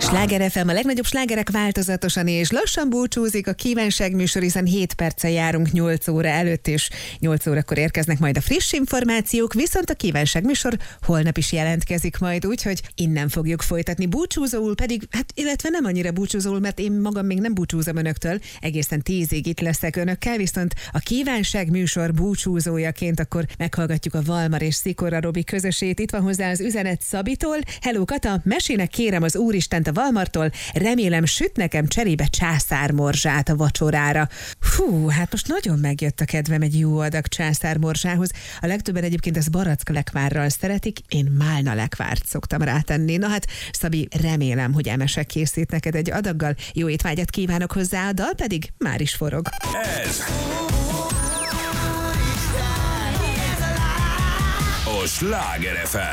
Sláger FM, a legnagyobb slágerek változatosan és lassan búcsúzik a kívánság műsor, hiszen 7 perccel járunk 8 óra előtt, és 8 órakor érkeznek majd a friss információk, viszont a kívánság műsor holnap is jelentkezik majd, úgyhogy innen fogjuk folytatni. Búcsúzóul pedig, illetve nem annyira búcsúzóul, mert én magam még nem búcsúzom önöktől, egészen 10-ig itt leszek önökkel, viszont a kívánság műsor búcsúzójaként akkor meghallgatjuk a Valmar és Szikora Robi közösét. Itt van hozzá az üzenet Szabitól. Hello Kata, mesének kérem az Úristent a Valmartól, remélem süt nekem cserébe császármorzsát a vacsorára. Fú, hát most nagyon megjött a kedvem egy jó adag császármorzsához. A legtöbben egyébként ezt baracklekvárral szeretik, én málnalekvárt szoktam rátenni. Na hát, Szabi, remélem, hogy Emese készít neked egy adaggal. Jó étvágyat kívánok hozzá, a dal pedig már is forog. Ez a Sláger FM.